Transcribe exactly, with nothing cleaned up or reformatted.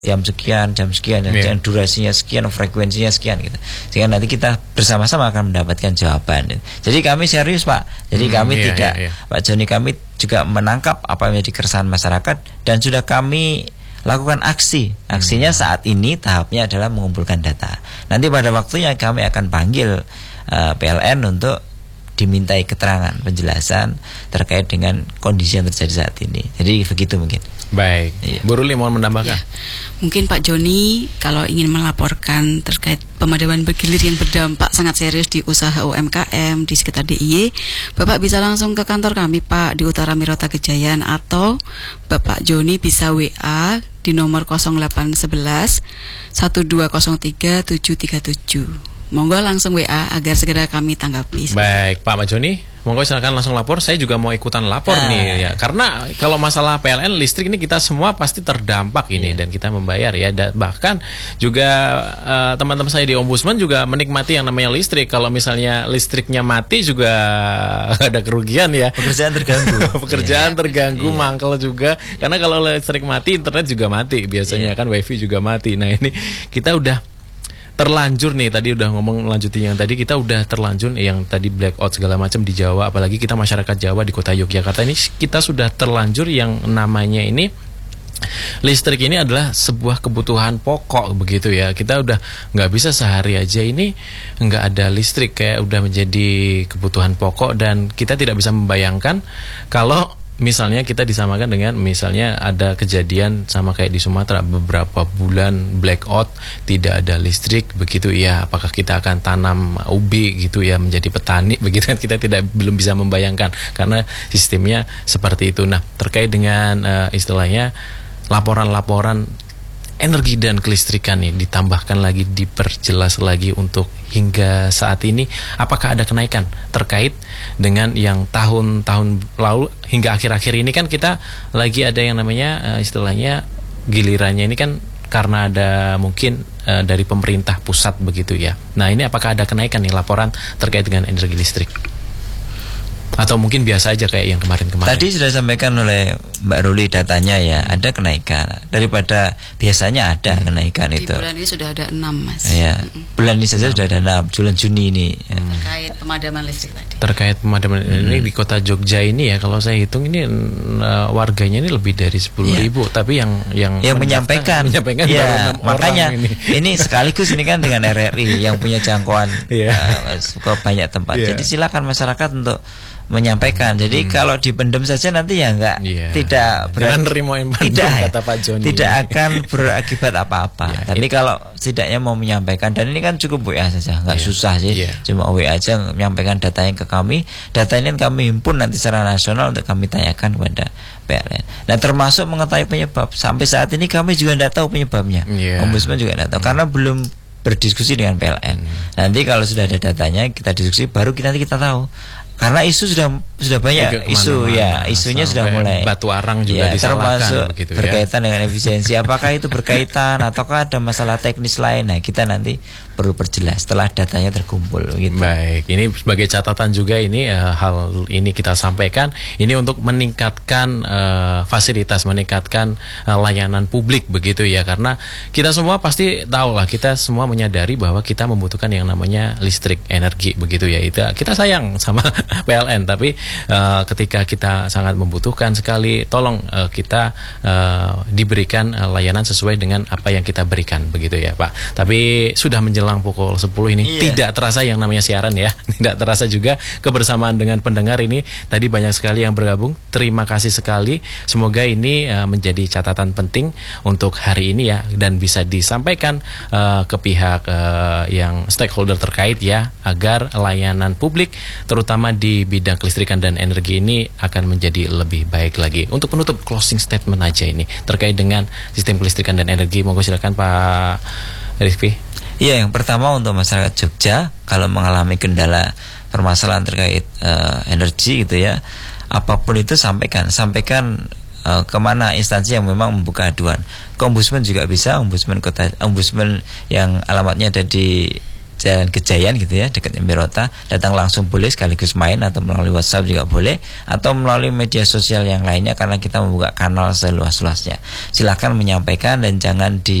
jam sekian, jam sekian, yeah. dan durasinya sekian, frekuensinya sekian gitu. Sehingga nanti kita bersama-sama akan mendapatkan jawaban. Jadi kami serius Pak. Jadi hmm, kami yeah, tidak, yeah, yeah. Pak Joni, kami juga menangkap apa yang menjadi keresahan masyarakat dan sudah kami lakukan aksi. Aksinya hmm. saat ini tahapnya adalah mengumpulkan data. Nanti pada waktunya kami akan panggil uh, P L N untuk dimintai keterangan, penjelasan terkait dengan kondisi yang terjadi saat ini. Jadi begitu mungkin. Baik, iya. Bu Ruli mohon menambahkan. Ya. Mungkin Pak Joni kalau ingin melaporkan terkait pemadaman bergilir yang berdampak sangat serius di usaha U M K M di sekitar D I Y, Bapak bisa langsung ke kantor kami Pak di Utara Mirota Kejayaan, atau Bapak Joni bisa W A di nomor nol delapan satu satu satu dua nol tiga tujuh tiga tujuh. Monggo langsung W A agar segera kami tanggapi. Baik, Pak Joni, monggo silakan langsung lapor. Saya juga mau ikutan lapor ah. nih ya. Karena kalau masalah P L N listrik ini kita semua pasti terdampak ini, yeah. dan kita membayar ya. Dan bahkan juga uh, teman-teman saya di Ombudsman juga menikmati yang namanya listrik. Kalau misalnya listriknya mati juga ada kerugian ya. Pekerjaan terganggu. Pekerjaan yeah. terganggu, yeah. mangkel juga. Karena kalau listrik mati, internet juga mati biasanya, yeah. kan, wifi juga mati. Nah ini kita udah terlanjur nih, tadi udah ngomong lanjutin yang tadi, kita udah terlanjur yang tadi blackout segala macam di Jawa, apalagi kita masyarakat Jawa di kota Yogyakarta ini kita sudah terlanjur yang namanya ini listrik ini adalah sebuah kebutuhan pokok begitu ya. Kita udah nggak bisa sehari aja ini nggak ada listrik, kayak udah menjadi kebutuhan pokok, dan kita tidak bisa membayangkan kalau misalnya kita disamakan dengan misalnya ada kejadian sama kayak di Sumatera beberapa bulan blackout, tidak ada listrik begitu ya, apakah kita akan tanam ubi gitu ya menjadi petani begitu kan, kita tidak belum bisa membayangkan karena sistemnya seperti itu. Nah, terkait dengan uh, istilahnya laporan-laporan energi dan kelistrikan nih ditambahkan lagi, diperjelas lagi untuk hingga saat ini apakah ada kenaikan terkait dengan yang tahun-tahun lalu hingga akhir-akhir ini. Kan kita lagi ada yang namanya uh, istilahnya gilirannya ini kan karena ada mungkin uh, dari pemerintah pusat begitu ya. Nah ini apakah ada kenaikan nih laporan terkait dengan energi listrik? Atau mungkin biasa aja kayak yang kemarin-kemarin? Tadi sudah disampaikan oleh Mbak Ruli datanya ya, ada kenaikan daripada biasanya ada hmm. kenaikan di itu. Bulan ini sudah ada enam Mas. Ya, bulan ini saja sudah ada enam, bulan Juni ini. Hmm. Terkait pemadaman listrik tadi. Terkait pemadaman hmm. ini di kota Jogja ini ya, kalau saya hitung ini uh, warganya ini lebih dari sepuluh ya. ribu, tapi yang yang, yang menyampaikan, menyampaikan ya, makanya ini. ini sekaligus ini kan dengan R R I yang punya jangkauan yeah. uh, ke banyak tempat. Yeah. Jadi silakan masyarakat untuk menyampaikan. Jadi hmm. kalau dipendam saja nanti ya enggak yeah. tidak ber- tidak kata Pak Joni. Tidak akan berakibat apa-apa. Yeah, Tapi it. kalau setidaknya mau menyampaikan, dan ini kan cukup W A saja, enggak yeah. susah sih. Yeah. Cuma W A aja menyampaikan datanya ke kami. Data ini kami himpun nanti secara nasional untuk kami tanyakan kepada P L N. Nah, termasuk mengetahui penyebab. Sampai saat ini kami juga tidak tahu penyebabnya. Yeah. Ombudsman juga tidak tahu hmm. karena belum berdiskusi dengan P L N. Hmm. Nanti kalau sudah ada datanya kita diskusi, baru kita nanti kita tahu. Karena isu sudah sudah banyak isu ya, isunya sudah mulai batu arang juga ya, disalahkan termasuk begitu, berkaitan ya. dengan efisiensi. Apakah itu berkaitan ataukah ada masalah teknis lain? Nah, kita nanti perlu perjelas setelah datanya terkumpul gitu. Baik, ini sebagai catatan juga ini uh, hal ini kita sampaikan ini untuk meningkatkan uh, fasilitas, meningkatkan uh, layanan publik begitu ya, karena kita semua pasti tahu lah, kita semua menyadari bahwa kita membutuhkan yang namanya listrik, energi begitu ya. Itu kita sayang sama P L N, tapi uh, ketika kita sangat membutuhkan sekali, tolong uh, kita uh, diberikan uh, layanan sesuai dengan apa yang kita berikan begitu ya Pak. Tapi sudah menjelaskan pukul sepuluh ini iya. tidak terasa yang namanya siaran ya, tidak terasa juga kebersamaan dengan pendengar ini. Tadi banyak sekali yang bergabung, terima kasih sekali. Semoga ini uh, menjadi catatan penting untuk hari ini ya, dan bisa disampaikan uh, ke pihak uh, yang stakeholder terkait ya, agar layanan publik terutama di bidang kelistrikan dan energi ini akan menjadi lebih baik lagi. Untuk penutup, closing statement aja ini terkait dengan sistem kelistrikan dan energi, monggo silakan Pak Rizky. Iya, yang pertama untuk masyarakat Jogja, kalau mengalami kendala permasalahan terkait uh, energi gitu ya, apapun itu sampaikan, sampaikan uh, kemana instansi yang memang membuka aduan. Ke Ombudsman juga bisa, Ombudsman kota, Ombudsman yang alamatnya ada di Jalan Gejayan gitu ya, dekat Mirota, datang langsung boleh, sekaligus main atau melalui WhatsApp juga boleh, atau melalui media sosial yang lainnya, karena kita membuka kanal seluas-luasnya. Silakan menyampaikan dan jangan di